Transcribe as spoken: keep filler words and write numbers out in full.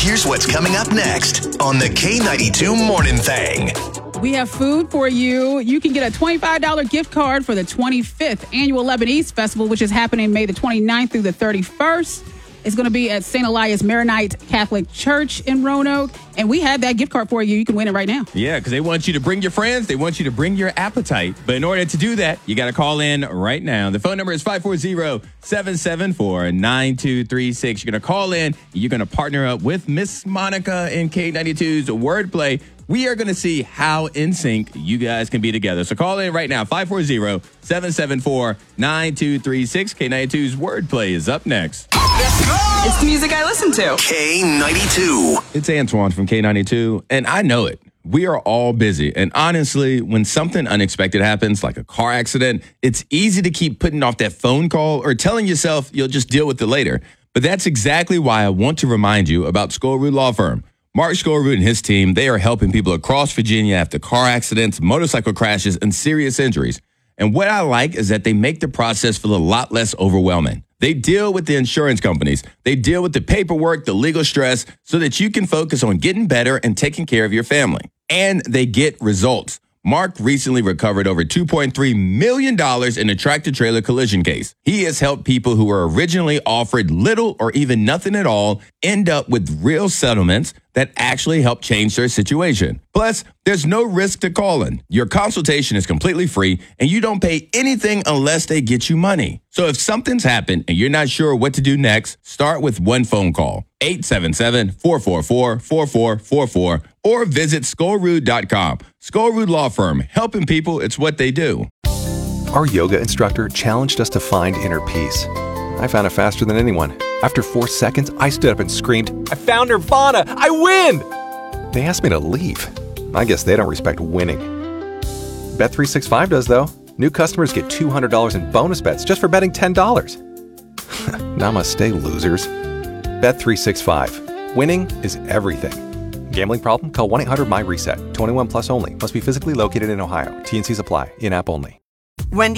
Here's what's coming up next on the K ninety-two Morning Thing. We have food for you. You can get a twenty-five dollars gift card for the twenty-fifth Annual Lebanese Festival, which is happening May the twenty-ninth through the thirty-first. It's going to be at Saint Elias Maronite Catholic Church in Roanoke. And we have that gift card for you. You can win it right now. Yeah, because they want you to bring your friends. They want you to bring your appetite. But in order to do that, you got to call in right now. The phone number is five four zero, seven seven four, nine two three six. You're going to call in. You're going to partner up with Miss Monica in K ninety-two's Wordplay. We are going to see how in sync you guys can be together. So call in right now, five four zero, seven seven four, nine two three six. K ninety-two's Wordplay is up next. Let's go! It's the music I listen to. K ninety-two. It's Antoine from K ninety-two, and I know it. We are all busy. And honestly, when something unexpected happens, like a car accident, it's easy to keep putting off that phone call or telling yourself you'll just deal with it later. But that's exactly why I want to remind you about Skolrud Law Firm. Mark Skolrud and his team, they are helping people across Virginia after car accidents, motorcycle crashes, and serious injuries. And what I like is that they make the process feel a lot less overwhelming. They deal with the insurance companies. They deal with the paperwork, the legal stress, so that you can focus on getting better and taking care of your family. And they get results. Mark recently recovered over two point three million dollars in a tractor-trailer collision case. He has helped people who were originally offered little or even nothing at all end up with real settlements that actually help change their situation. Plus, there's no risk to calling. Your consultation is completely free, and you don't pay anything unless they get you money. So if something's happened and you're not sure what to do next, start with one phone call, eight seven seven, four four four, four four four four, or visit Skolrud dot com. Skolrud Law Firm, helping people, it's what they do. Our yoga instructor challenged us to find inner peace. I found it faster than anyone. After four seconds, I stood up and screamed, "I found Nirvana! I win!" They asked me to leave. I guess they don't respect winning. Bet three sixty-five does, though. New customers get two hundred dollars in bonus bets just for betting ten dollars. Namaste, losers. Bet three sixty-five. Winning is everything. Gambling problem? Call one eight hundred my reset. twenty-one plus only. Must be physically located in Ohio. T N Cs apply. In-app only. Wendy